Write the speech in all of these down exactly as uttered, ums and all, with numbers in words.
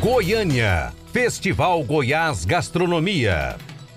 Goiânia, Festival Goiás Gastronomia.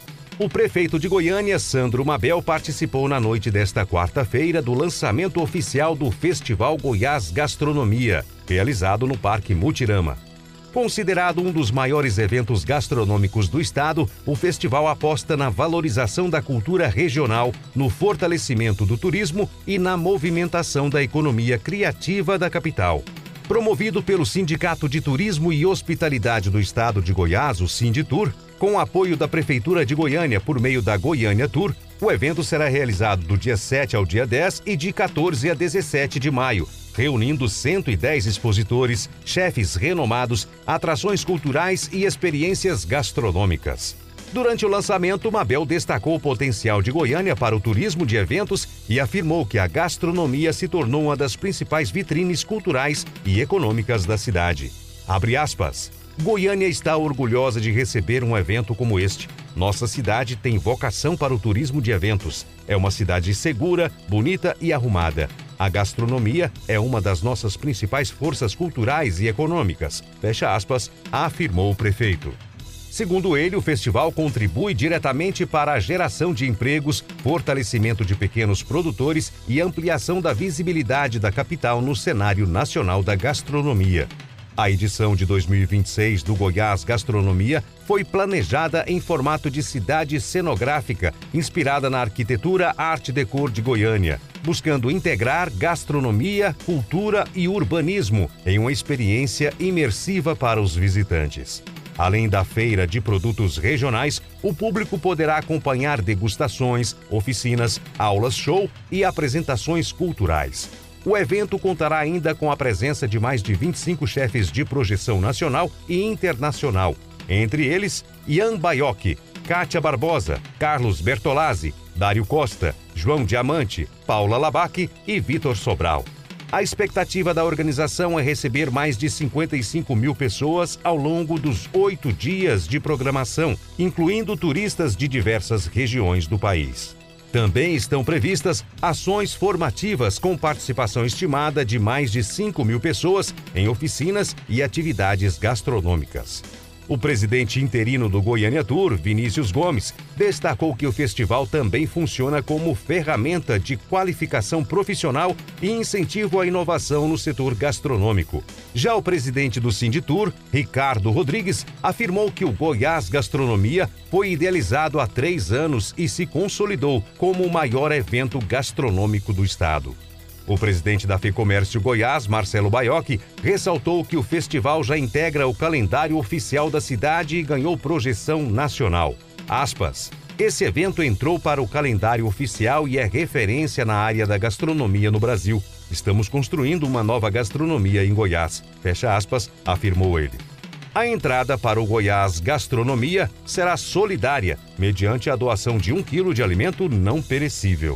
O prefeito de Goiânia, Sandro Mabel, participou na noite desta quarta-feira do lançamento oficial do Festival Goiás Gastronomia, realizado no Parque Mutirama. Considerado um dos maiores eventos gastronômicos do estado, o festival aposta na valorização da cultura regional, no fortalecimento do turismo e na movimentação da economia criativa da capital. Promovido pelo Sindicato de Turismo e Hospitalidade do Estado de Goiás, o Sinditur, com o apoio da Prefeitura de Goiânia por meio da Goiânia Tour, o evento será realizado do dia sete ao dia dez e de quatorze a dezessete de maio, reunindo cento e dez expositores, chefes renomados, atrações culturais e experiências gastronômicas. Durante o lançamento, Mabel destacou o potencial de Goiânia para o turismo de eventos e afirmou que a gastronomia se tornou uma das principais vitrines culturais e econômicas da cidade. Abre aspas. Goiânia está orgulhosa de receber um evento como este. Nossa cidade tem vocação para o turismo de eventos. É uma cidade segura, bonita e arrumada. A gastronomia é uma das nossas principais forças culturais e econômicas. Fecha aspas, afirmou o prefeito. Segundo ele, o festival contribui diretamente para a geração de empregos, fortalecimento de pequenos produtores e ampliação da visibilidade da capital no cenário nacional da gastronomia. A edição de dois mil e vinte e seis do Goiás Gastronomia foi planejada em formato de cidade cenográfica, inspirada na arquitetura Art Déco de Goiânia, buscando integrar gastronomia, cultura e urbanismo em uma experiência imersiva para os visitantes. Além da feira de produtos regionais, o público poderá acompanhar degustações, oficinas, aulas-show e apresentações culturais. O evento contará ainda com a presença de mais de vinte e cinco chefes de projeção nacional e internacional, entre eles Ian Baiocchi, Kátia Barbosa, Carlos Bertolazzi, Dário Costa, João Diamante, Paula Labac e Vitor Sobral. A expectativa da organização é receber mais de cinquenta e cinco mil pessoas ao longo dos oito dias de programação, incluindo turistas de diversas regiões do país. Também estão previstas ações formativas com participação estimada de mais de cinco mil pessoas em oficinas e atividades gastronômicas. O presidente interino do Goiânia Tour, Vinícius Gomes, destacou que o festival também funciona como ferramenta de qualificação profissional e incentivo à inovação no setor gastronômico. Já o presidente do Sinditur, Ricardo Rodrigues, afirmou que o Goiás Gastronomia foi idealizado há três anos e se consolidou como o maior evento gastronômico do estado. O presidente da FEComércio Goiás, Marcelo Baiocchi, ressaltou que o festival já integra o calendário oficial da cidade e ganhou projeção nacional. Aspas. Esse evento entrou para o calendário oficial e é referência na área da gastronomia no Brasil. Estamos construindo uma nova gastronomia em Goiás. Fecha aspas, afirmou ele. A entrada para o Goiás Gastronomia será solidária, mediante a doação de um quilo de alimento não perecível.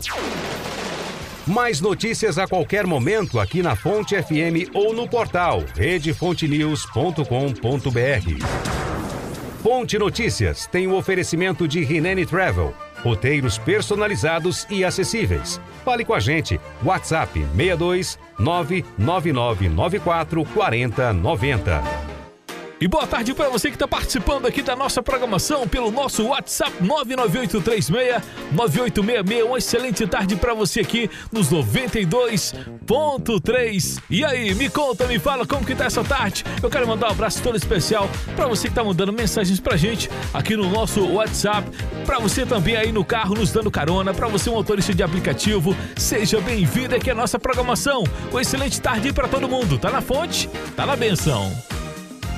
Mais notícias a qualquer momento aqui na Fonte F M ou no portal rede fonte news ponto com ponto b r. Fonte Notícias tem o oferecimento de Rinene Travel, roteiros personalizados e acessíveis. Fale com a gente, WhatsApp seis dois nove nove nove nove quatro quatro zero nove zero. E boa tarde para você que está participando aqui da nossa programação pelo nosso WhatsApp nove nove oito três seis nove oito seis seis. Uma excelente tarde para você aqui nos noventa e dois ponto três. E aí, me conta, me fala como que tá essa tarde. Eu quero mandar um abraço todo especial para você que tá mandando mensagens pra gente aqui no nosso WhatsApp, para você também aí no carro nos dando carona, para você motorista de aplicativo. Seja bem-vindo aqui à nossa programação. Uma excelente tarde para todo mundo. Tá na fonte, tá na benção.